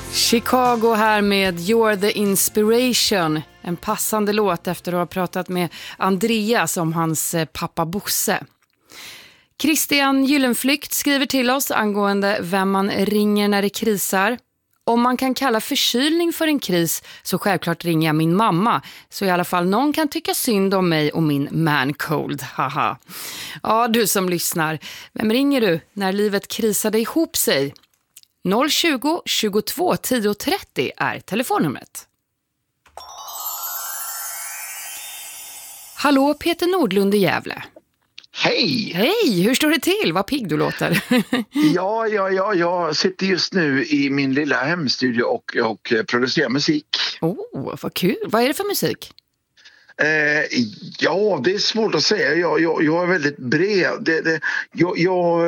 Chicago här med You're the Inspiration. En passande låt efter att ha pratat med Andreas om hans pappa Bosse. Christian Gyllenflykt skriver till oss angående vem man ringer när det krisar. Om man kan kalla förkylning för en kris så självklart ringer jag min mamma. Så i alla fall någon kan tycka synd om mig och min man cold. Haha. Ja, du som lyssnar. Vem ringer du när livet krisade ihop sig? 020 22 10 30 är telefonnumret. Hallå, Peter Nordlund i Gävle. Hej! Hej, hur står det till? Vad pigg du låter. Ja, jag sitter just nu i min lilla hemstudio och producerar musik. Vad kul. Vad är det för musik? Ja, det är svårt att säga. Jag är väldigt bred. Jag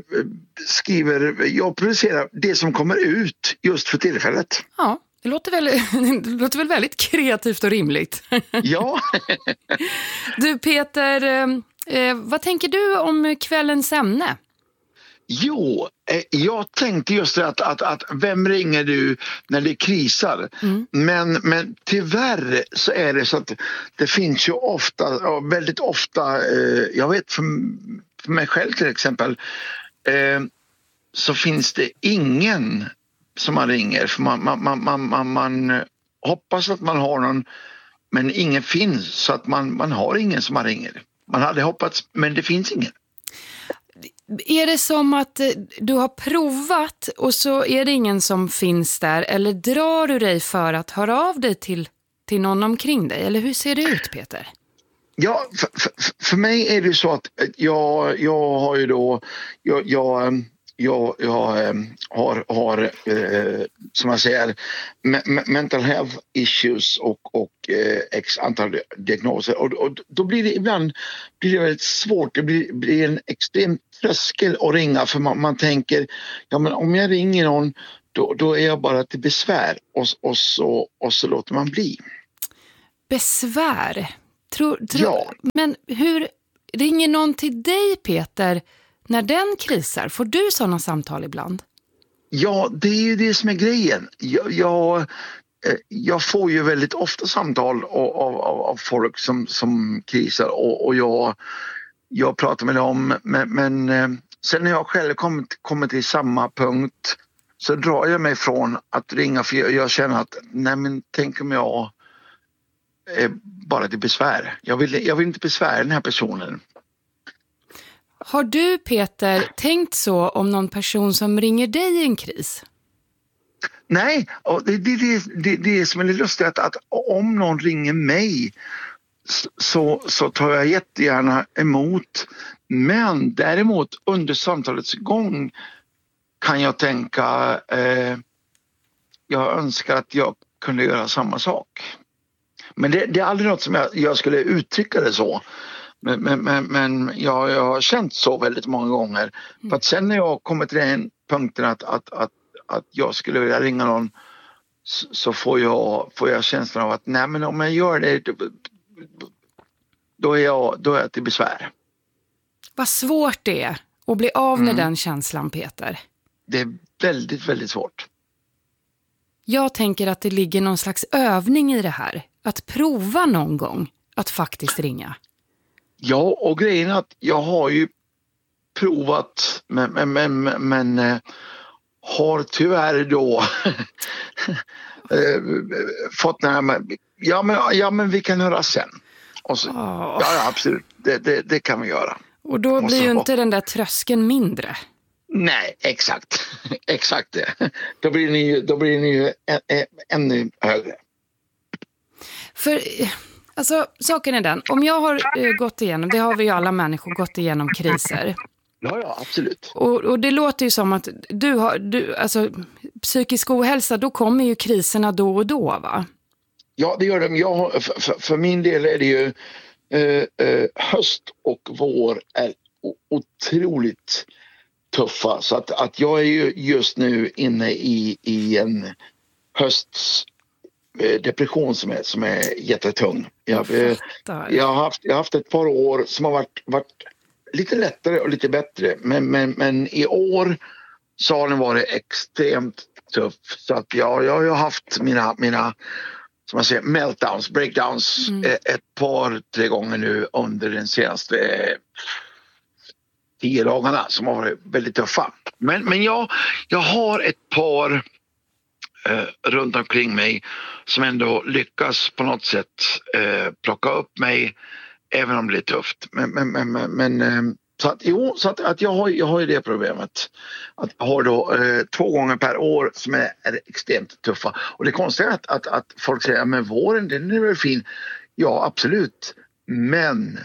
producerar det som kommer ut just för tillfället. Ja, det låter väl väldigt kreativt och rimligt. Ja. Du Peter, vad tänker du om kvällens ämne? Jo, jag tänkte just det att vem ringer du när det krisar? Men tyvärr så är det så att det finns ju väldigt ofta, jag vet för mig själv till exempel, så finns det ingen som man ringer. För man hoppas att man har någon, men ingen finns, så att man har ingen som man ringer. Man hade hoppats, men det finns ingen. Är det som att du har provat och så är det ingen som finns där? Eller drar du dig för att höra av dig till någon omkring dig? Eller hur ser det ut, Peter? Ja, för mig är det så att jag har ju då... Jag har som jag säger mental health issues och x antal diagnoser och då blir det ibland väldigt svårt. Det blir en extrem tröskel att ringa, för man tänker, ja men om jag ringer någon då är jag bara till besvär och så låter man bli. Besvär? Ja. Men hur ringer någon till dig, Peter? När den krisar, får du sådana samtal ibland? Ja, det är ju det som är grejen. Jag får ju väldigt ofta samtal av folk som krisar och jag pratar med dem. Men sen när jag själv kommer till samma punkt så drar jag mig från att ringa, för jag känner att nej, men tänk om jag är bara till besvär. Jag vill inte besvära den här personen. Har du, Peter, tänkt så om någon person som ringer dig i en kris? Nej, och det är som är lite lustigt att om någon ringer mig så tar jag jättegärna emot. Men däremot under samtalets gång kan jag tänka, jag önskar att jag kunde göra samma sak. Men det är aldrig något som jag skulle uttrycka det så. Men jag har känt så väldigt många gånger. För att sen när jag kommer till den punkten att jag skulle vilja ringa någon, så får jag känslan av att nej, men om jag gör det då är jag till besvär. Vad svårt det är att bli av med den känslan, Peter. Det är väldigt, väldigt svårt. Jag tänker att det ligger någon slags övning i det här. Att prova någon gång att faktiskt ringa. Ja, och grejen är att jag har ju provat men har tyvärr då fått den här med, ja men vi kan höra sen. Och så, ja absolut, det kan vi göra. Och då blir ju inte den där tröskeln mindre. Nej, exakt det. Då blir ni ju ännu högre. För alltså, saken är den, om jag har gått igenom, det har vi ju alla människor gått igenom kriser. Ja, absolut. Och det låter ju som att alltså psykisk ohälsa, då kommer ju kriserna då och då, va? Ja, det gör de. För min del är det ju höst och vår är otroligt tuffa. Så att jag är ju just nu inne i en höstdepression som är jättetung. Jag har haft ett par år som har varit lite lättare och lite bättre. Men i år så har den varit extremt tuff. Så att jag har haft mina som man säger, meltdowns, breakdowns ett par, 3 gånger nu under den senaste 10 dagarna som har varit väldigt tuffa. Men jag har ett par runt omkring mig som ändå lyckas på något sätt plocka upp mig även om det är tufft. Men så att jag har ju det problemet att jag har då 2 gånger per år som är extremt tuffa. Och det konstiga är att folk säger men våren den är väl fin. Ja, absolut. Men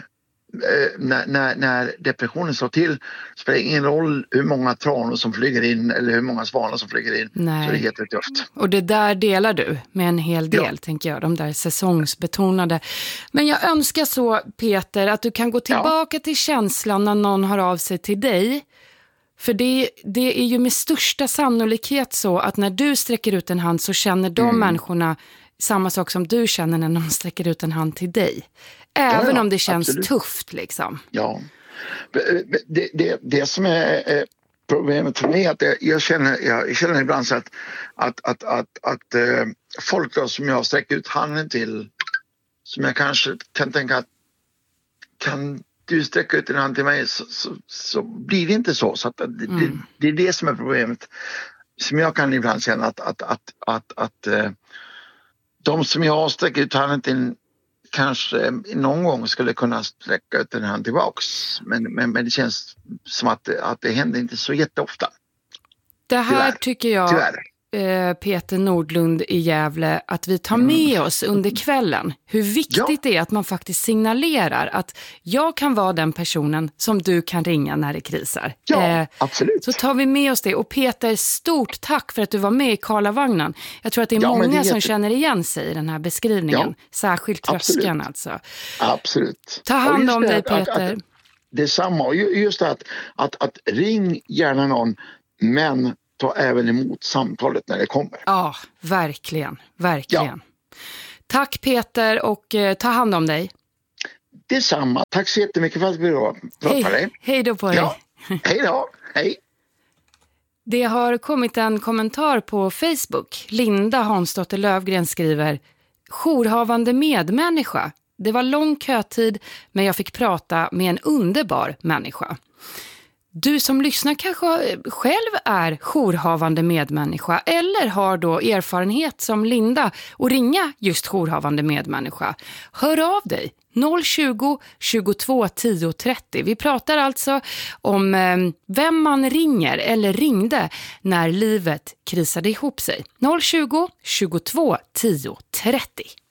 när depressionen står till spelar det ingen roll hur många tranor som flyger in eller hur många svanar som flyger in. Nej. Så det är helt tufft. Och det där delar du med en hel del, tänker jag, de där säsongsbetonade. Men jag önskar så, Peter, att du kan gå tillbaka till känslan när någon hör av sig till dig. För det är ju med största sannolikhet så att när du sträcker ut en hand så känner de människorna samma sak som du känner när någon sträcker ut en hand till dig. Även om det känns tufft liksom. Ja. Det som är problemet för mig är att jag känner ibland så att folk då, som jag sträcker ut handen till, som jag kanske kan tänka att kan du sträcka ut en hand till mig så blir det inte så. Så att det är det som är problemet. Som jag kan ibland känna att de som jag sträcker ut handen till kanske någon gång skulle kunna sträcka ut en hand tillbaks. Men det känns som att det händer inte så jätteofta. Det här tyvärr. Tycker jag, tyvärr. Peter Nordlund i Gävle, att vi tar med oss under kvällen. Hur viktigt det är att man faktiskt signalerar att jag kan vara den personen som du kan ringa när det krisar. Ja, absolut. Så tar vi med oss det. Och Peter, stort tack för att du var med i Karlavagnen. Jag tror att det är många som känner igen sig i den här beskrivningen. Ja, särskilt tröskeln alltså. Absolut. Ta hand om dig, Peter. Det är samma. Och just att ring gärna någon, men ta även emot samtalet när det kommer. Ja, verkligen. Verkligen. Ja. Tack Peter och ta hand om dig. Detsamma. Tack så jättemycket för att vi pratade dig. Hej då på dig. Ja. Hej då. Hej. Det har kommit en kommentar på Facebook. Linda Hansdotter Lövgren skriver: jourhavande medmänniska. Det var lång kötid, men jag fick prata med en underbar människa. Du som lyssnar kanske själv är jourhavande medmänniska eller har då erfarenhet som Linda och ringa just jourhavande medmänniska. Hör av dig 020 22 10 30. Vi pratar alltså om vem man ringer eller ringde när livet krisade ihop sig. 020 22 10 30.